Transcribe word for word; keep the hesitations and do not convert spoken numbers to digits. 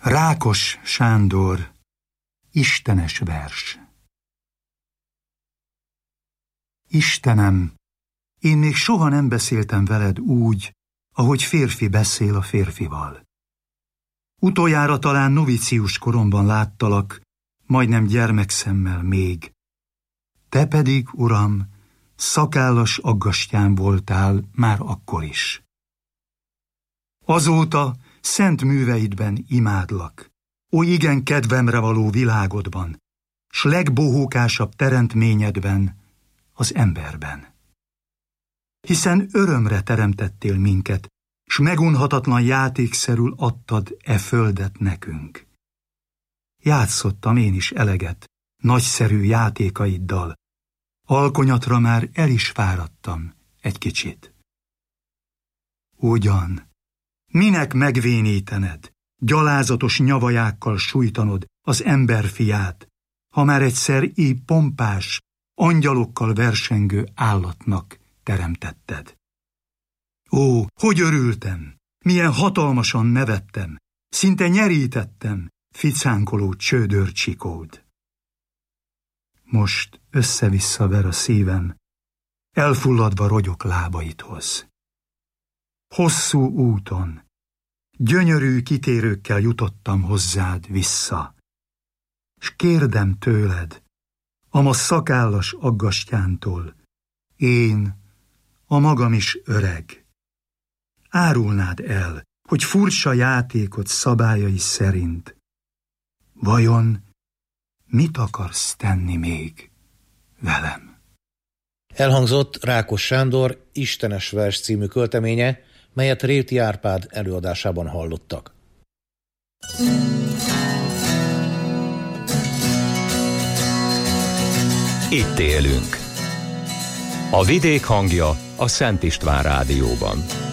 Rákos Sándor, istenes vers. Istenem, én még soha nem beszéltem veled úgy, ahogy férfi beszél a férfival. Utoljára talán novicius koromban láttalak, majdnem gyermekszemmel még. Te pedig, Uram, szakállas aggastyán voltál már akkor is. Azóta szent műveidben imádlak, ó igen kedvemre való világodban, s legbohókásabb teremtményedben, az emberben. Hiszen örömre teremtettél minket, s megunhatatlan játékszerül adtad e földet nekünk. Játszottam én is eleget, nagyszerű játékaiddal, alkonyatra már el is fáradtam egy kicsit. Ugyan, minek megvénítened, gyalázatos nyavajákkal sújtanod az emberfiát, ha már egyszer így pompás, angyalokkal versengő állatnak teremtetted. Ó, hogy örültem, milyen hatalmasan nevettem, szinte nyerítettem ficánkoló csődörcsikód. Most össze-vissza ver a szívem, elfulladva rogyok lábaidhoz. Hosszú úton, gyönyörű kitérőkkel jutottam hozzád vissza, s kérdem tőled, ama szakállas aggastyántól, én, a magam is öreg. Árulnád el, hogy furcsa játékot szabályai szerint. Vajon mit akarsz tenni még velem? Elhangzott Rákos Sándor Istenes vers című költeménye, melyet Réti Árpád előadásában hallottak. Itt élünk. A vidék hangja a Szent István Rádióban.